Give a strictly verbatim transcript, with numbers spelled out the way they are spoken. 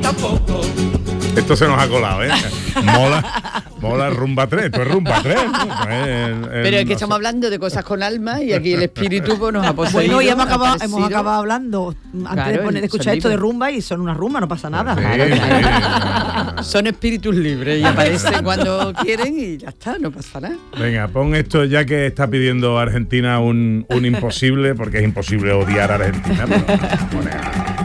tampoco. Esto se nos ha colado, ¿eh? Mola, mola Rumba tres. Esto es Rumba tres. ¿No? El, el, Pero es que no estamos sé. hablando de cosas con alma y aquí el espíritu pues, nos ha poseído. Bueno, y hemos ha acabado, parecido- hemos acabado hablando antes Claro, de, poner, de escuchar son esto de libres. rumba y son una rumba, no pasa nada. Sí, Claro, sí. Son espíritus libres y aparecen cuando quieren y ya está, no pasa nada. Venga, pon esto ya que está pidiendo Argentina un, un imposible, porque es imposible odiar a Argentina. Pero, pone a-